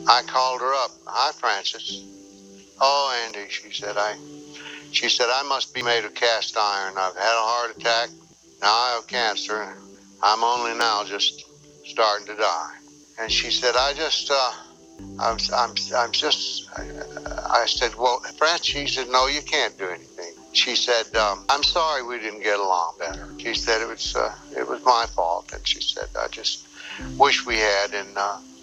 I called her up. Hi, Frances. Oh, Andy, she said, I must be made of cast iron. I've had a heart attack. Now I have cancer. I'm only now just starting to die. And she said, I said, well, Frances, she said, no, you can't do anything. She said, I'm sorry we didn't get along better. She said, it was my fault. And she said, I just wish we had. And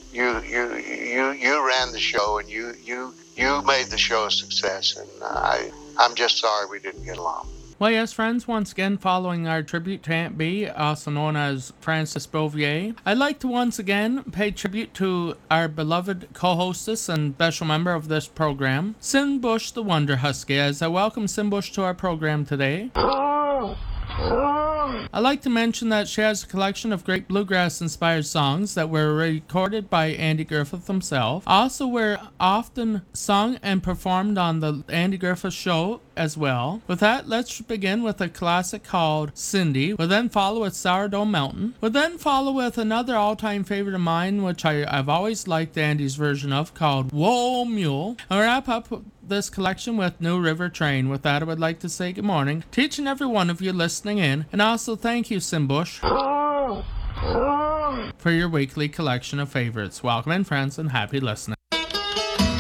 you ran the show, and you made the show a success. And I'm just sorry we didn't get along. Well, yes, friends, once again, following our tribute to Aunt Bee, also known as Frances Bouvier, I'd like to once again pay tribute to our beloved co-hostess and special member of this program, Sin Bush the Wonder Husky, as I welcome Sin Bush to our program today. I'd like to mention that she has a collection of great bluegrass-inspired songs that were recorded by Andy Griffith himself. Also were often sung and performed on the Andy Griffith Show as well. With that, let's begin with a classic called Cindy. We'll then follow with Sourdough Mountain. We'll then follow with another all-time favorite of mine, which I've always liked Andy's version of, called Whoa Mule. And wrap up this collection with New River Train. With that, I would like to say good morning to each and every one of you listening in, and also thank you, Sin Bush, for your weekly collection of favorites. Welcome in, friends, and happy listening.